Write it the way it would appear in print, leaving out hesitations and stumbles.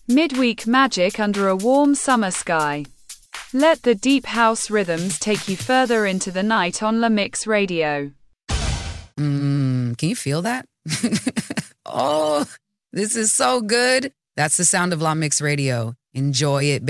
Midweek magic under a warm summer sky. Let the deep house rhythms take you further into the night on La Mix Radio. Can you feel that? Oh, this is so good. That's the sound of La Mix Radio. Enjoy it,